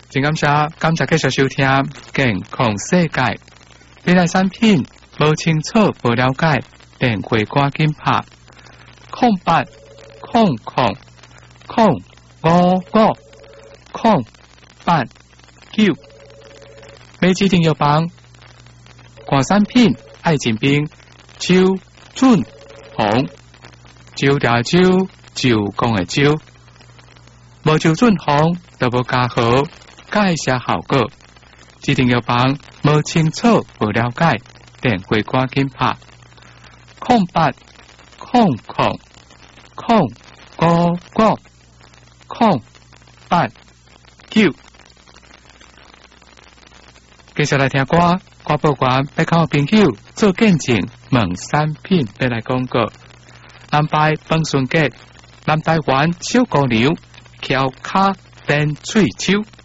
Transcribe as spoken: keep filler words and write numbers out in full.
真感谢，感谢继续收听《健康世界》。未来产品无清楚、无了解，电话赶紧拍空八空空空五五空八九。买指定药房，看产品爱情兵周准红，周条周周公的周，无周准红就无加号。介绍效果，指定药房无清楚、无了解，电话赶紧拍空八空空空五五空八九。接下来听歌，歌报员要靠朋友做见证，问产品要来广告。南拜饭顺节，南台湾小姑娘翘卡变喙手。